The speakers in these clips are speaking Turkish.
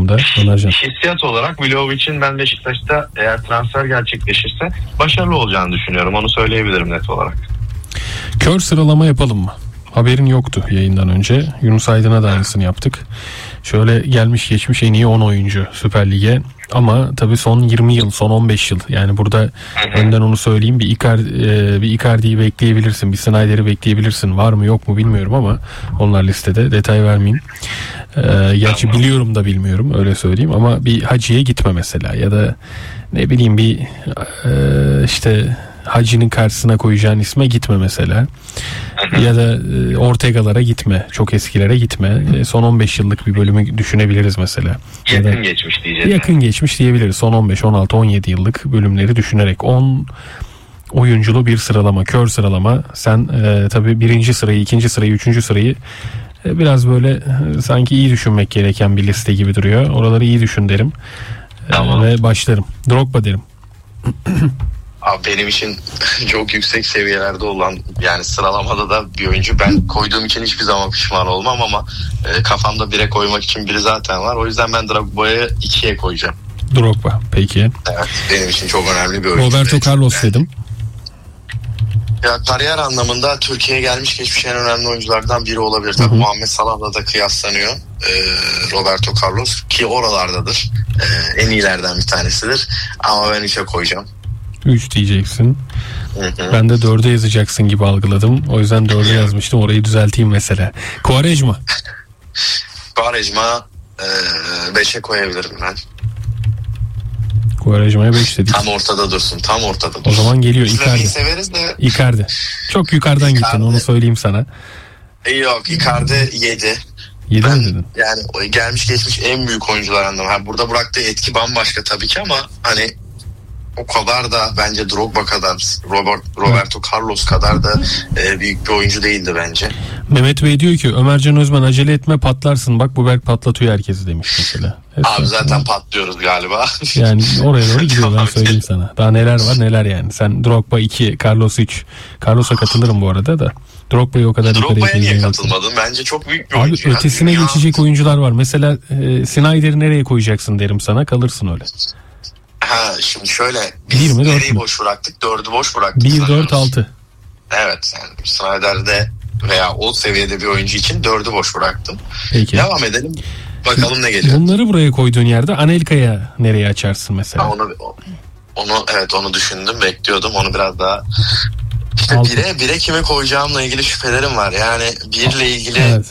durumda Ömercan? Hissiyat olarak Vlahovic'in ben Beşiktaş'ta eğer transfer gerçekleşirse başarılı olacağını düşünüyorum. Onu söyleyebilirim net olarak. Kör sıralama yapalım mı? Haberin yoktu yayından önce. Yunus Aydın'a da aynısını yaptık. Şöyle gelmiş geçmiş en iyi 10 oyuncu Süper Lig'e. Ama tabii son 20 yıl, son 15 yıl. Yani burada önden onu söyleyeyim. Bir Icardi'yi bekleyebilirsin. Bir Snyder'i bekleyebilirsin. Var mı yok mu bilmiyorum ama onlar listede. Detay vermeyeyim. Gerçi biliyorum da bilmiyorum. Öyle söyleyeyim. Ama bir Hacı'ya gitme mesela. Ya da ne bileyim bir işte Hacı'nın karşısına koyacağın isme gitme mesela. Ya da Ortega'lara gitme. Çok eskilere gitme. Son 15 yıllık bir bölümü düşünebiliriz mesela. Yakın geçmiş diyeceğiz. Yakın geçmiş diyebiliriz. Son 15, 16, 17 yıllık bölümleri düşünerek 10 oyunculu bir sıralama. Kör sıralama. Sen tabii birinci sırayı, ikinci sırayı, üçüncü sırayı biraz böyle sanki iyi düşünmek gereken bir liste gibi duruyor. Oraları iyi düşün derim. Tamam. Ve başlarım. Drogba derim. Abi benim için çok yüksek seviyelerde olan, yani sıralamada da bir oyuncu. Ben koyduğum için hiçbir zaman pişman olmam ama kafamda 1'e koymak için biri zaten var. O yüzden ben Drogba'yı 2'ye koyacağım. Drogba peki. Evet, benim için çok önemli bir oyuncu. Roberto Carlos dedim. Ya kariyer anlamında Türkiye'ye gelmiş geçmiş en önemli oyunculardan biri olabilir. Tabii Muhammed Salah'la da kıyaslanıyor Roberto Carlos ki oralardadır. En iyilerden bir tanesidir. Ama ben 3'e koyacağım. 3 diyeceksin. Ben de 4'e yazacaksın gibi algıladım. O yüzden 4'e yazmıştım. Orayı düzelteyim mesela. Quaresma. Quaresma 5'e koyabilirim ben. Quaresma'ya 5 dedik. Tam ortada dursun. Tam ortada dursun. O zaman geliyor İzlemeyi Icardi. severiz de. Icardi. Çok yukarıdan gittin, onu söyleyeyim sana. Yok, Icardi 7. 7 mi dedin? Yani gelmiş geçmiş en büyük oyuncular anlamı. Burada bıraktığı etki bambaşka tabii ki ama hani o kadar da bence Drogba kadar, Roberto Carlos kadar da büyük bir oyuncu değildi bence. Mehmet Bey diyor ki Ömercan Özmen acele etme patlarsın. Bak bu Berk patlatıyor herkesi demiş mesela. Abi zaten patlıyoruz galiba. Yani oraya doğru gidiyor, ben söyleyeyim sana. Daha neler var neler yani. Sen Drogba 2, Carlos 3. Carlos'a katılırım bu arada da. Drogba'yı o kadar yukarı Drogba'ya niye katılmadın? Bence çok büyük bir oyuncu. Abi ötesine geçecek oyuncular var. Mesela Snyder'i nereye koyacaksın derim sana, kalırsın öyle. Ha, şimdi şöyle biz nereyi boş bıraktık? 4'ü boş bıraktık. 1, 4, 6. Evet, yani Snyder'de veya o seviyede bir oyuncu için 4'ü boş bıraktım. Peki. Devam edelim. Bakalım ne geliyor. Bunları buraya koyduğun yerde Anelka'ya nereye açarsın mesela? Ha, onu düşündüm, bekliyordum. Onu biraz daha işte 1'e kime koyacağımla ilgili şüphelerim var. Yani 1 ile ilgili evet.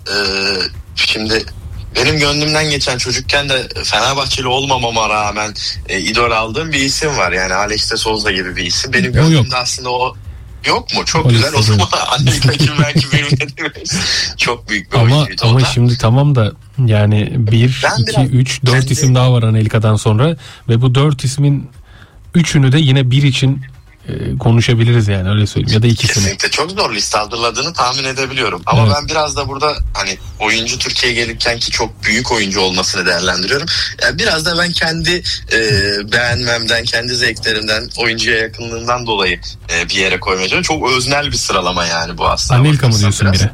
Şimdi benim gönlümden geçen, çocukken de Fenerbahçeli olmamama rağmen idol aldığım bir isim var. Yani Alex de Souza gibi bir isim. Benim gönlümde aslında o yok mu? Çok güzel. O zaman Anelka kim belki bilmediğim çok büyük bir oyuncuydu. Ama şimdi tamam da yani 1, 2, 3, 4 isim daha var Anelka'dan sonra ve bu 4 ismin 3'ünü de yine 1 için konuşabiliriz yani, öyle söyleyeyim, ya da ikisini. Kesinlikle çok zor liste hazırladığını tahmin edebiliyorum. Ama evet, ben biraz da burada hani oyuncu Türkiye'ye gelirken ki çok büyük oyuncu olmasını değerlendiriyorum. Yani biraz da ben kendi beğenmemden, kendi zevklerimden, oyuncuya yakınlığından dolayı bir yere koymaya çalışıyorum. Çok öznel bir sıralama yani bu aslında. Anelka mı diyorsun biri?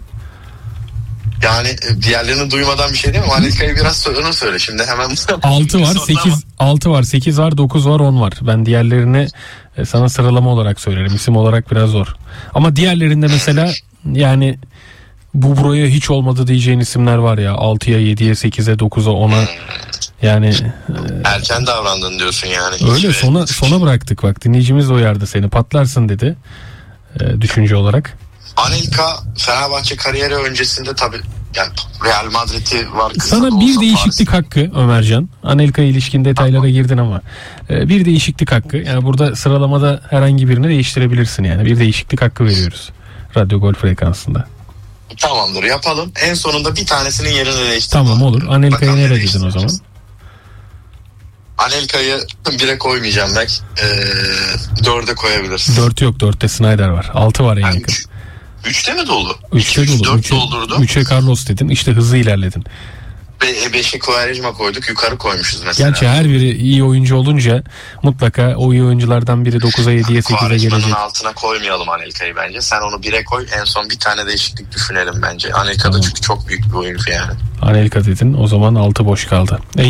Yani diğerlerini duymadan bir şey değil mi? Anelka'yı biraz onu söyle şimdi hemen. 6 var, 6 var, 8 var, 9 var, 10 var. Ben diğerlerini sana sıralama olarak söylerim. İsim olarak biraz zor. Ama diğerlerinde mesela yani bu buraya hiç olmadı diyeceğin isimler var ya. 6'ya, 7'ye, 8'e, 9'a, 10'a. Yani erken davrandın diyorsun yani. Öyle sona bıraktık, bak dinleyicimiz de uyardı seni. Patlarsın dedi düşünce olarak. Anelka Fenerbahçe kariyeri öncesinde tabii yani Real Madrid'i var. Sana bir değişiklik hakkı Ömercan. Anelka'ya ilişkin detaylara girdin ama bir değişiklik hakkı. Yani burada sıralamada herhangi birini değiştirebilirsin yani. Bir değişiklik hakkı veriyoruz Radyo Gol frekansında. Tamamdır, yapalım. En sonunda bir tanesinin yerini değiştirelim. Tamam, olur. Anelka'yı nereye dedin o zaman? Anelka'yı 1'e koymayacağım ben. 4'e koyabilirsin. 4 yok. 4'te Snyder var. 6 var en yakın. 3'te mi dolu? 3'te dolu. 4 doldurdum. 3'e Carlos dedin. İşte hızlı ilerledin. 5'e Quaresma koyduk. Yukarı koymuşuz mesela. Gerçi her biri iyi oyuncu olunca mutlaka o iyi oyunculardan biri 9'a, 7'ye, 8'e gelecek. Quaresma'nın altına koymayalım Anelka'yı bence. Sen onu 1'e koy. En son bir tane değişiklik düşünelim bence. Anelka da çünkü çok büyük bir oyuncu yani. Anelka dedin. O zaman 6 boş kaldı.